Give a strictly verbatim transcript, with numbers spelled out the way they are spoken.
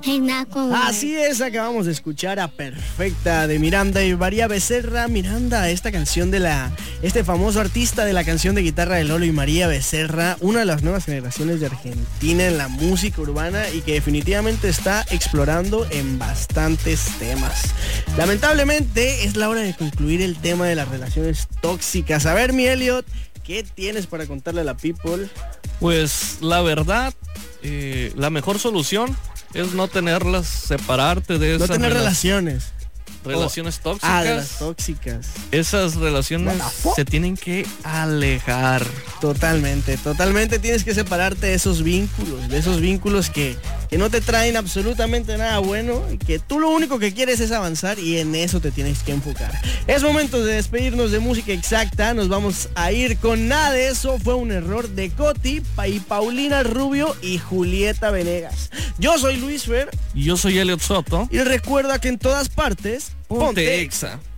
Hey, Naco. Así es, acabamos de escuchar a Perfecta de Miranda y María Becerra. Miranda, esta canción de la, este famoso artista de la canción de guitarra de Lolo y María Becerra, una de las nuevas generaciones de Argentina en la música urbana y que definitivamente está explorando en bastantes temas. Lamentablemente es la hora de concluir el tema de las relaciones tóxicas. A ver, mi Elliot, ¿qué tienes para contarle a la people? Pues la verdad, eh, la mejor solución es no tenerlas, separarte de esas. No tener rela- relaciones. Relaciones Oh. tóxicas. Ah, de las tóxicas. Esas relaciones se tienen que alejar. Totalmente, totalmente tienes que separarte de esos vínculos, de esos vínculos que, que no te traen absolutamente nada bueno y que tú lo único que quieres es avanzar y en eso te tienes que enfocar. Es momento de despedirnos de Música Exacta, nos vamos a ir con Nada de Eso, fue un error de Coti Pa- y Paulina Rubio y Julieta Venegas. Yo soy Luis Fer. Y yo soy Elliot Soto. Y recuerda que en todas partes, Ponte Exa.